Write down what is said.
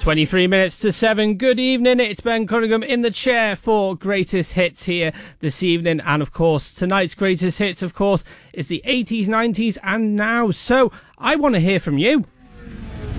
23 minutes to 7. Good evening. It's Ben Cunningham in the chair for Greatest Hits here this evening. And of course, tonight's Greatest Hits, of course, is the 80s, 90s and now. So I want to hear from you.